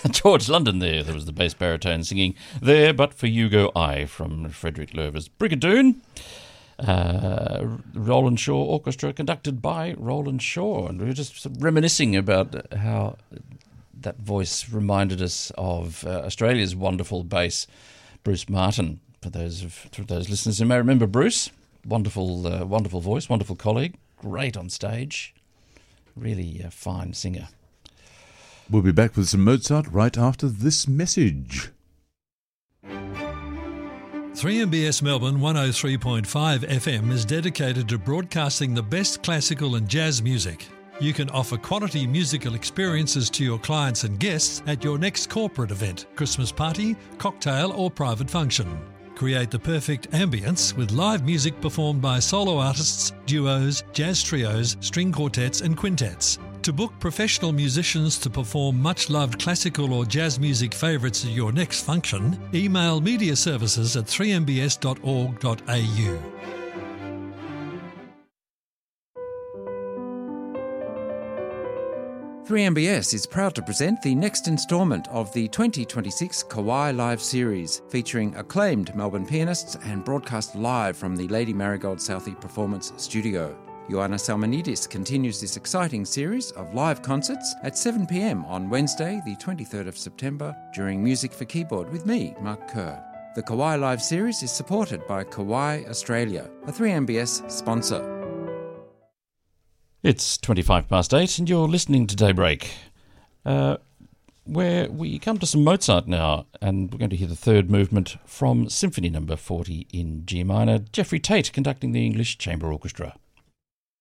George London there. There was the bass baritone singing There But For You Go I from Frederick Loewe's Brigadoon. Roland Shaw Orchestra, conducted by Roland Shaw. And we were just reminiscing about how that voice reminded us of Australia's wonderful bass, Bruce Martin. For those listeners who may remember Bruce, wonderful voice, wonderful colleague, great on stage, really a fine singer. We'll be back with some Mozart right after this message. 3MBS Melbourne 103.5 FM is dedicated to broadcasting the best classical and jazz music. You can offer quality musical experiences to your clients and guests at your next corporate event, Christmas party, cocktail or private function. Create the perfect ambience with live music performed by solo artists, duos, jazz trios, string quartets and quintets. To book professional musicians to perform much-loved classical or jazz music favourites at your next function, email mediaservices@3mbs.org.au. 3MBS is proud to present the next instalment of the 2026 Kawai Live series, featuring acclaimed Melbourne pianists and broadcast live from the Lady Marigold Southey Performance Studio. Ioanna Salmonidis continues this exciting series of live concerts at 7 p.m. on Wednesday, the 23rd of September, during Music for Keyboard with me, Mark Kerr. The Kawai Live series is supported by Kawai Australia, a 3MBS sponsor. It's 8:25 and you're listening to Daybreak, where we come to some Mozart now, and we're going to hear the third movement from Symphony No. 40 in G minor, Geoffrey Tate conducting the English Chamber Orchestra.